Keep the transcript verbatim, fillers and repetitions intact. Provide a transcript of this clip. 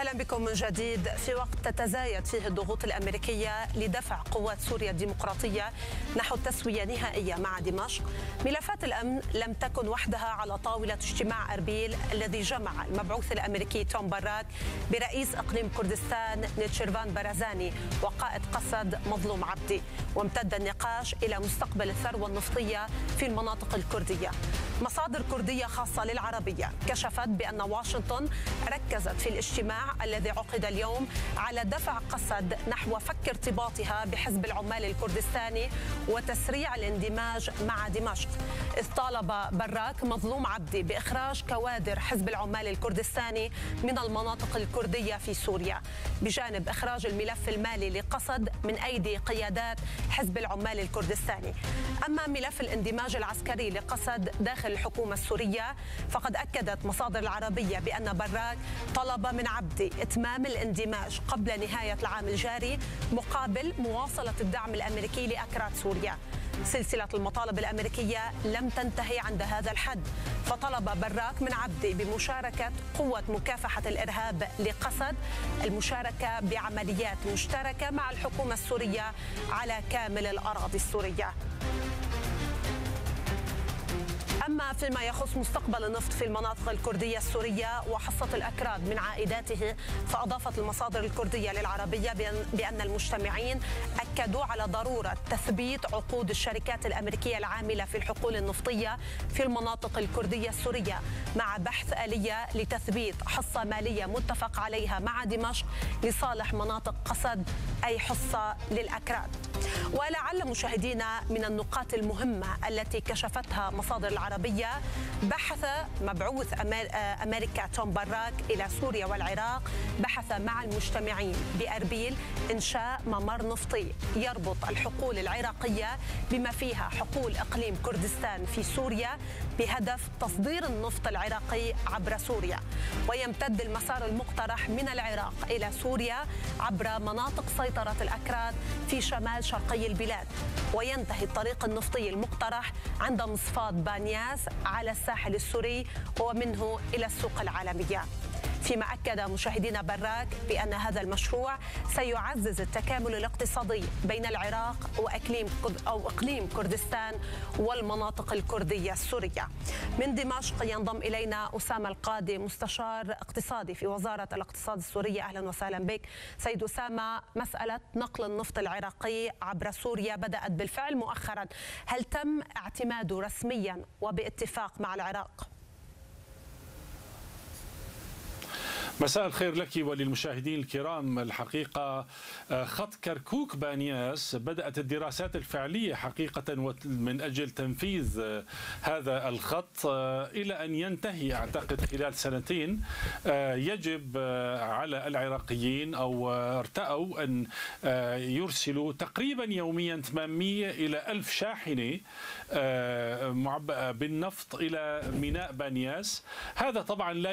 أهلا بكم من جديد. في وقت تتزايد فيه الضغوط الأمريكية لدفع قوات سوريا الديمقراطية نحو تسوية نهائية مع دمشق، ملفات الأمن لم تكن وحدها على طاولة اجتماع أربيل الذي جمع المبعوث الأمريكي توم باراك برئيس إقليم كردستان نيتشيرفان بارزاني وقائد قسد مظلوم عبدي، وامتد النقاش إلى مستقبل الثروة النفطية في المناطق الكردية. مصادر كردية خاصة للعربية كشفت بأن واشنطن ركزت في الاجتماع الذي عقد اليوم على دفع قسد نحو فك ارتباطها بحزب العمال الكردستاني وتسريع الاندماج مع دمشق، إذ طالب براك مظلوم عبدي بإخراج كوادر حزب العمال الكردستاني من المناطق الكردية في سوريا، بجانب إخراج الملف المالي لقسد من أيدي قيادات حزب العمال الكردستاني. أما ملف الاندماج العسكري لقسد داخل الحكومة السورية فقد أكدت مصادر العربية بأن براك طلب من عبدي إتمام الاندماج قبل نهاية العام الجاري مقابل مواصلة الدعم الأمريكي لأكراد سوريا. سلسلة المطالب الأمريكية لم تنتهي عند هذا الحد، فطلب براك من عبدي بمشاركة قوة مكافحة الإرهاب لقسد المشاركة بعمليات مشتركة مع الحكومة السورية على كامل الأراضي السورية. أما فيما يخص مستقبل النفط في المناطق الكردية السورية وحصة الأكراد من عائداته، فأضافت المصادر الكردية للعربية بأن المجتمعين أكدوا على ضرورة تثبيت عقود الشركات الأمريكية العاملة في الحقول النفطية في المناطق الكردية السورية مع بحث آلية لتثبيت حصة مالية متفق عليها مع دمشق لصالح مناطق قسد أي حصة للأكراد. ولعل مشاهدينا من النقاط المهمة التي كشفتها مصادر العربية، بحث مبعوث أمريكا توم باراك إلى سوريا والعراق بحث مع المجتمعين بأربيل إنشاء ممر نفطي يربط الحقول العراقية بما فيها حقول إقليم كردستان في سوريا بهدف تصدير النفط العراقي عبر سوريا، ويمتد المسار المقترح من العراق إلى سوريا عبر مناطق سيطرة الأكراد في شمال شرقي البلاد، وينتهي الطريق النفطي المقترح عند مصفاة بانياس على الساحل السوري ومنه إلى السوق العالمية. فيما أكد مشاهدينا براك بأن هذا المشروع سيعزز التكامل الاقتصادي بين العراق وإقليم أو إقليم كردستان والمناطق الكردية السورية. من دمشق ينضم إلينا أسامة القاضي مستشار اقتصادي في وزارة الاقتصاد السورية. أهلا وسهلا بك سيد أسامة. مسألة نقل النفط العراقي عبر سوريا بدأت بالفعل مؤخرا، هل تم اعتماده رسميا وباتفاق مع العراق؟ مساء الخير لك وللمشاهدين الكرام. الحقيقة خط كركوك بانياس بدأت الدراسات الفعلية حقيقة من أجل تنفيذ هذا الخط إلى أن ينتهي أعتقد خلال سنتين. يجب على العراقيين أو ارتأوا أن يرسلوا تقريبا يوميا ثمانمئة إلى ألف شاحنة معبأة بالنفط إلى ميناء بانياس. هذا طبعا لا